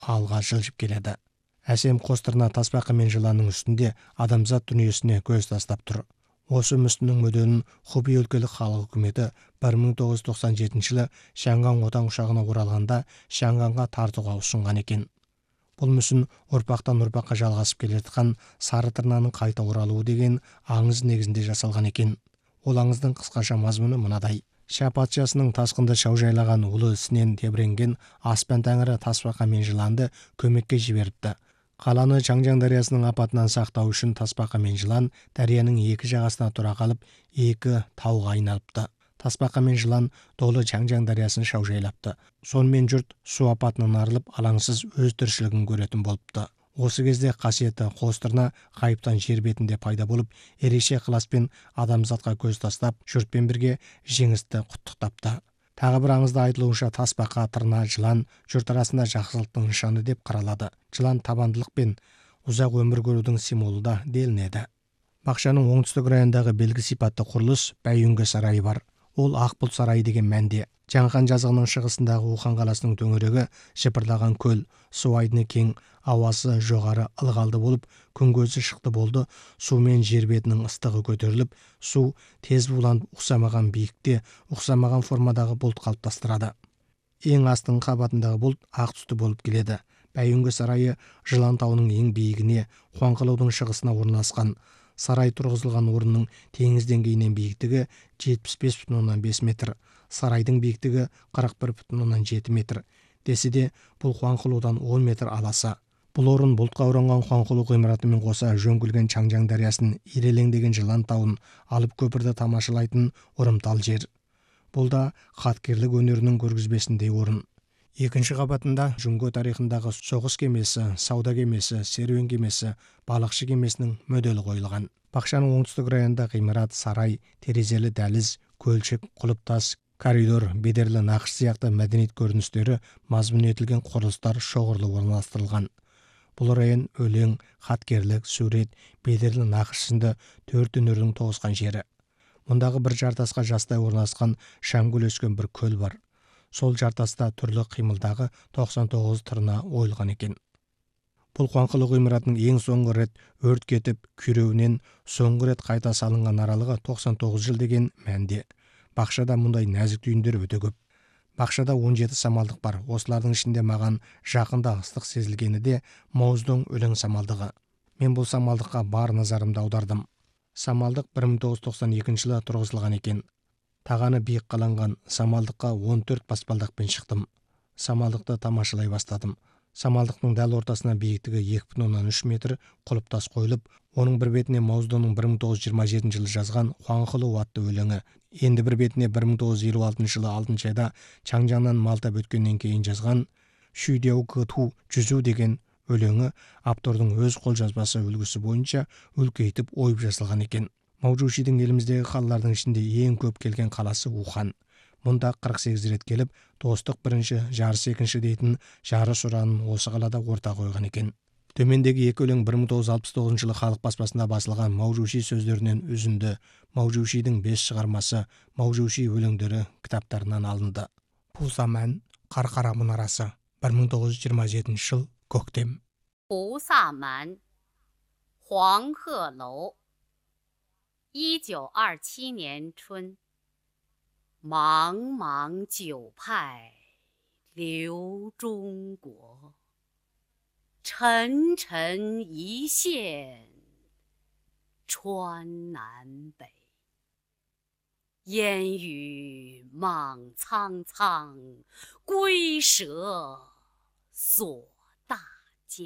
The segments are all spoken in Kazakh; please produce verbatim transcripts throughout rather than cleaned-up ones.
алға жылжып келеді. Әсем қостырна тасбақа мен жыланның үстінде адамзат дүниесіне көз тастап тұр. Осы мүсіннің моделін Хубей өлкелік халық үкіметі бір мың тоғыз жүз тоқсан жетінші жылы Шанган отан ұшағына оралғанда Шанганға тартуға ұсынған екен. Бұл мүсін ұрпақтан ұрпаққа жалғасып келе жатқан сары тырнаның қайта оралуы деген аңыз негізінде жасалған екен. Ол аңыздың қысқаша мазмұны мынадай. Ша патшасының тасқында шаужайлаған ұлы ісінен тебіренген аспан тәңірі тасбақа мен жыланды көмекке жіберіпті. Қаланы Чаңжаң дариясының апатынан сақтау үшін тасбақа мен жылан дарияның екі жағасына тұра қалып, екі тауға айналыпты. Тасбақа мен жылан долы Чаңжаң дариясын шаужайлапты. Сонымен жұрт су апатынан арылып, алаңсыз өз тіршілігін көретін болыпты. Осы кезде қасиетті қостырна ғайыптан жер бетінде пайда болып, ерекше ықыласпен адамзатқа көз тастап, жұртпен бірге жеңісті құттықтапты. Тағы бір аңызда айтылуынша тасбақа, тырна, жылан жұрт арасында жақсылықтың нышаны деп қаралады. Жылан табандылық пен ұзақ өмір көрудің символы да делінеді. Бақшаның оңтүстік районындағы белгі сипатты құрылыс Бәйүнгі сарайы бар. Ол Ақбұлт сарайы деген мәнде. Жаңхан жазығының шығысындағы Ухан қаласының төңірегі жыпырлаған көл, су айдыны кең, ауасы жоғары ылғалды болып, күн көзі шықты болды, су мен жер бетінің ыстығы көтеріліп, су тез буланып ұқсамаған биікте, ұқсамаған формадағы бұлт қалыптастырады. Ең астыңғы қабатындағы бұлт ақ түсті болып келеді. Бәйүнгі сарайы Жылан тауының ең биігіне, Хуанқылаудың шығысына орналасқан. Сарай тұрғызылған орынның теңіз деңгейінен биіктігі жетпіс бес бүтін оннан бес метр, сарайдың биіктігі қырық бір бүтін оннан жеті метр. Десе де бұл Хуанқылаудан он метр аласа. Бұл орын бұлтқа оранған Хуанқылау ғимаратымен қоса жөңкілген Чаңжаң дариясын, ирелеңдеген Жылан тауын, алып көпірді тамашалайтын ұрымтал жер. Бұл да хатқерлік өнерінің көргізбесіндей орын. Екінші қабатында Жүнго тарихындағы соғыс кемесі, сауда кемесі, серуен кемесі, балықшы кемесінің моделі қойылған. Бақшаның оңтүстік районында ғимарат, сарай, терезелі дәліз, көлшік, құлыптас, коридор, бедерлі нақыш сияқты мәдениет көріністері мазмұн етілген құрылыстар шоғырлы орналастырылған. Бұл район өлең, хатқерлік, сурет, бедерлі нақыш сынды төрт өнердің тоғысқан жері. Мұндағы бір жартасқа жастай орналасқан шаңгөл өскен бір көл бар. Сол жартаста түрлі қимылдағы тоқсан тоғыз тырна ойылған екен. Бұл Хуанқылау ғимаратының ең соңғы рет өрт кетіп, күйреуінен соңғы рет қайта салынған аралығы тоқсан тоғыз жыл деген мәнде. Бақшада мұндай нәзік түйіндер өте көп. Бақшада он жеті самалдық бар. Осылардың ішінде маған жақында ыстық сезілгені де Мауздың өлең самалдығы. Мен бұл самалдыққа бар назарымды аудардым. Самалдық бір мың тоғыз жүз тоқсан екінші жылы тұрғызылған екен. Тағаны биік қаланған самалдыққа он төрт баспалдақпен шықтым. Самалдықты тамашалай бастадым. Самалдықтың дәл ортасына биіктігі екі бүтін оннан үш метр құлыптас қойылып, оның бір бетіне Мауздың бір мың тоғыз жүз жиырма жетінші жылы жазған Хуанқылау атты өлеңі, енді бір бетіне бір мың тоғыз жүз елу алтыншы жылы алтыншы айда Чаңжаңнан малтап өткеннен кейін жазған Шүйдеу Кыту жүзу деген өлеңі автордың өз қолжазбасы үлгісі бойынша үлкейтіп ойып жасалған екен. Маужушидің еліміздегі қалалардың ішінде ең көп келген қаласы Ухан. Мұнда қырық сегіз рет келіп, достық бірінші, жарыс екінші дейтін жарыс ұранын осы қалада орта қойған екен. Төмендегі екі өлең бір мың тоғыз жүз алпыс тоғызыншы жылы халық баспасында басылған Маужуши сөздерінен үзінді. Маужушидің бес шығармасы Маужуши өлеңдері кітаптарынан алынды. Пусаман, Қарқара мұнарасы, бір мың тоғыз жүз жиырма жетінші жыл, көктем. Пусаман, Хуанхелоу,一九二七年春，茫茫九派流中国，沉沉一线穿南北。烟雨莽苍苍，龟蛇锁大江。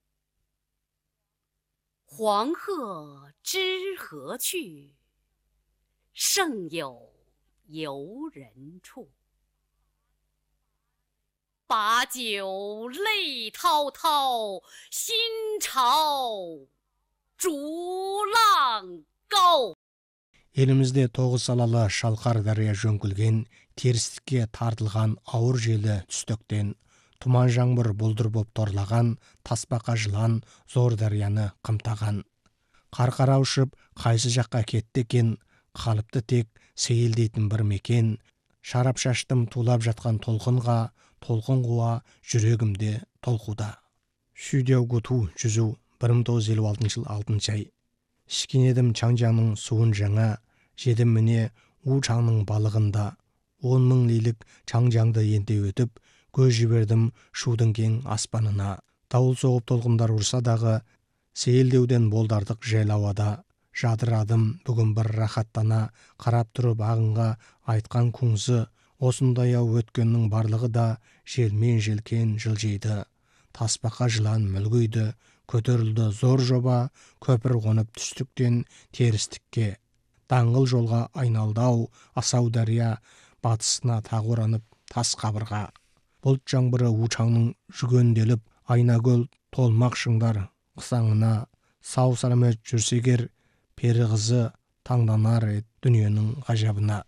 黄鹤知何去？胜有游人处。把酒泪滔滔，心潮逐浪高。 Елімізде тоғыз салалы шалқар дария жөңкілген, терістікке тартылған ауыр желі түстіктен, тұман жаңбыр бұлдыр боп торлаған, тасбақа жылан зор дарияны қымтаған. Қарқара ұшып, қайсы жаққа кетті екен, қалыпты тек сейілдейтін бір мекен. Шарап шаштым тулап жатқан толқынға, толқын қуа жүрегімде толқуда. Шүйдеугуту жүзу бір мың тоғыз жүз елу алтыншы жыл алтыншы ай. Ішкенедім Чаңжаңның суын жаңа, жедім міне Учаңның балығында. Он мың лилік Чаңжаңды енте өтіп, көз жібердім шудың кең аспанына. Дауыл соғып толқындар ұрса дағы, сейілдеуден болдардық жел ауада. Жадырадым бүгін бір рахаттана, қарап тұрып ағынға айтқан күңзі. Осындай ау өткеннің барлығы да желмен желкен жылжиды. Таспақа жылан мүлгүйді, көтерілді зор жоба, көпір қонып түстіктен терістікке. Даңғыл жолға айналдау, асау дария, батысына тағы оранып тас қабырға. Бұлт жаңбыры Учаңның жүгенделіп, айнагөл толмақ шыңдар қысаңына. Сау сарамет жүрсегер, пері қызы таңданар ет дүниенің ғажабына.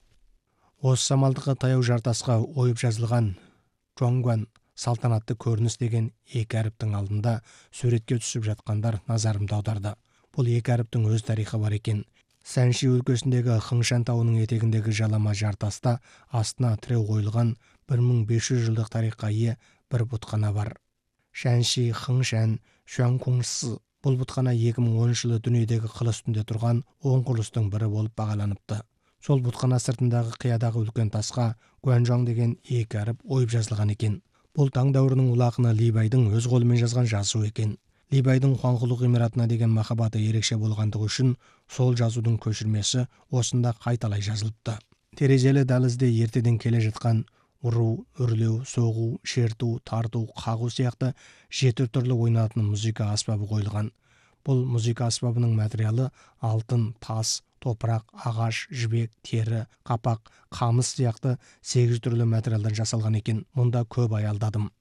Осы самалдыққа таяу жартасқа ойып жазылған жоңгуан салтанатты көрініс деген екі әріптің алдында суретке түсіп жатқандар назарымды аударды. Бұл екі әріптің өз тарихы бар екен. Сәнши өлкесіндегі Хыңшан тауының етегіндегі жалама жартаста астына тіреу қойылған бір мың бес жүз жылдық тарихқа ие бір бұтқана бар. Шәнши Хыңшан Шуанкунсы. Бұл бұтқана екі мың оныншы жылы дүниедегі қыл үстінде тұрған он құрылыстың бірі болып бағаланыпты. Сол бұтқана сыртындағы қиядағы үлкен тасқа Гуанжоң деген екі әріп ойып жазылған екен. Бұл таң дәуірінің ұлы ақыны Либайдың өз қолымен жазған жазу екен. Либайдың Хуанхулу ғимаратына деген махаббаты ерекше болғандығы үшін сол жазудың көшірмесі осында қайталай жазылыпты. Терезелі дәлізде ертеден келе жатқан ұру, үрлеу, соғу, шерту, тарту, қағу сияқты жеті түрлі ойнатын музыка аспабы қойылған. Бұл музыка аспабының материалы алтын, тас, топырақ, ағаш, жібек, тері, қапақ, қамыс сияқты сегіз түрлі материалдан жасалған екен. Мұнда көп аялдадым.